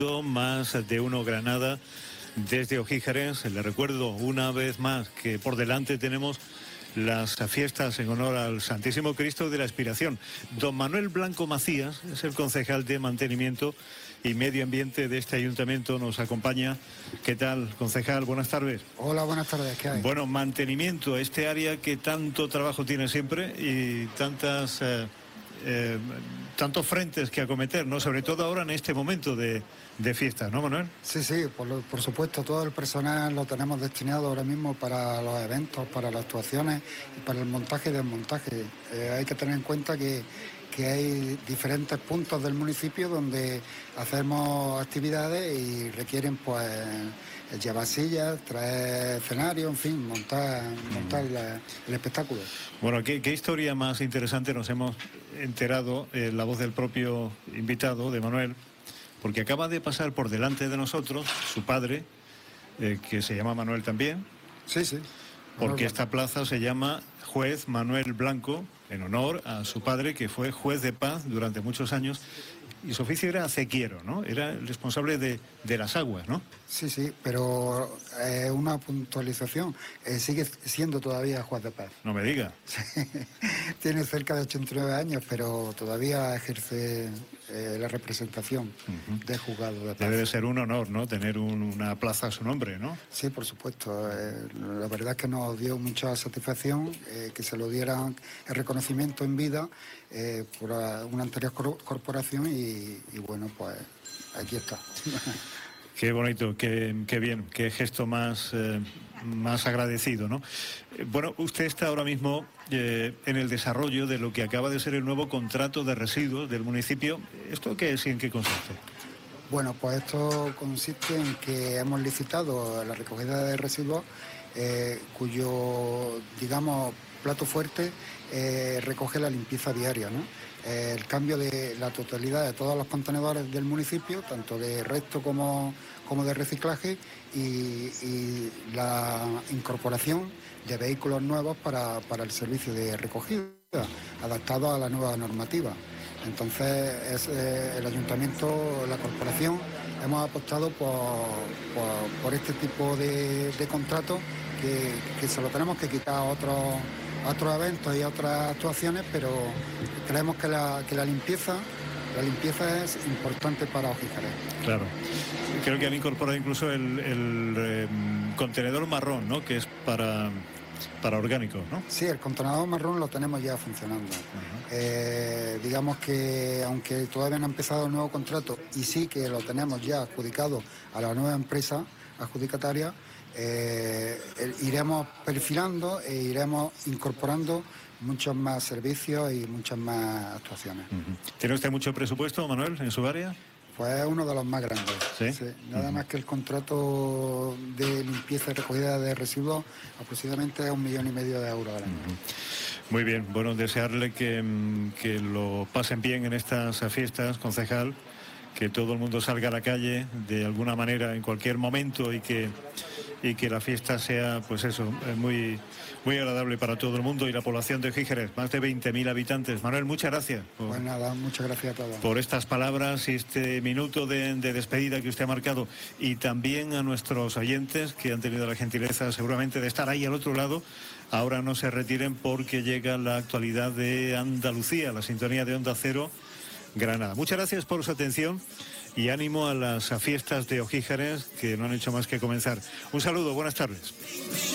Más de uno Granada desde Ojíjares. Le recuerdo una vez más que por delante tenemos las fiestas en honor al Santísimo Cristo de la Expiración. Don Manuel Blanco Macías es el concejal de Mantenimiento y Medio Ambiente de este ayuntamiento. Nos acompaña. ¿Qué tal, concejal? Buenas tardes. Hola, buenas tardes. ¿Qué hay? Bueno, mantenimiento, este área que tanto trabajo tiene siempre y tantos frentes que acometer, ¿no? Sobre todo ahora en este momento de fiestas, ¿no, Manuel? Sí, por supuesto, todo el personal lo tenemos destinado ahora mismo para los eventos, para las actuaciones y para el montaje y desmontaje. Hay que tener en cuenta que hay diferentes puntos del municipio donde hacemos actividades y requieren, pues, llevar sillas, traer escenarios, en fin, montar el espectáculo. Bueno, ¿qué historia más interesante nos hemos enterado en la voz del propio invitado, de Manuel? Porque acaba de pasar por delante de nosotros su padre, que se llama Manuel también. Sí. Porque esta plaza se llama Juez Manuel Blanco, en honor a su padre, que fue juez de paz durante muchos años. Y su oficio era acequiero, ¿no? Era el responsable de las aguas, ¿no? Sí, pero una puntualización. Sigue siendo todavía juez de paz. No me diga. Tiene cerca de 89 años, pero todavía ejerce la representación del juzgado de paz. Debe de ser un honor, ¿no? Tener una plaza a su nombre, ¿no? Sí, por supuesto. La verdad es que nos dio mucha satisfacción que se lo dieran el reconocimiento en vida por una anterior corporación y bueno, pues aquí está. Qué bonito, qué bien, qué gesto más agradecido, ¿no? Bueno, usted está ahora mismo en el desarrollo de lo que acaba de ser el nuevo contrato de residuos del municipio. ¿Esto qué es y en qué consiste? Bueno, pues esto consiste en que hemos licitado la recogida de residuos cuyo, digamos, plato fuerte recoge la limpieza diaria, ¿no? El cambio de la totalidad de todos los contenedores del municipio, tanto de resto como de reciclaje, y la incorporación de vehículos nuevos para el servicio de recogida, adaptados a la nueva normativa. Entonces, el ayuntamiento, la corporación, hemos apostado por este tipo de contratos que se lo tenemos que quitar a otros eventos y a otras actuaciones, pero creemos que la limpieza es importante para Ojíjares. Claro. Creo que han incorporado incluso el contenedor marrón, ¿no? Que es para orgánicos, ¿no? Sí, el contenedor marrón lo tenemos ya funcionando. Digamos que, aunque todavía no ha empezado el nuevo contrato, y sí que lo tenemos ya adjudicado a la nueva empresa adjudicataria, iremos perfilando e iremos incorporando muchos más servicios y muchas más actuaciones. ¿Tiene usted mucho presupuesto, Manuel, en su área? Pues es uno de los más grandes. ¿Sí? Nada más que el contrato de limpieza y recogida de residuos aproximadamente es 1,5 millones de euros al año. Muy bien, bueno, desearle que lo pasen bien en estas fiestas, concejal, que todo el mundo salga a la calle de alguna manera en cualquier momento y que la fiesta sea, pues eso, muy agradable para todo el mundo y la población de Ojíjares, más de 20.000 habitantes. Manuel, muchas gracias. Pues nada, muchas gracias a todos. Por estas palabras y este minuto de despedida que usted ha marcado, y también a nuestros oyentes que han tenido la gentileza seguramente de estar ahí al otro lado. Ahora no se retiren porque llega la actualidad de Andalucía, la sintonía de Onda Cero Granada. Muchas gracias por su atención y ánimo a las fiestas de Ojíjares, que no han hecho más que comenzar. Un saludo, buenas tardes.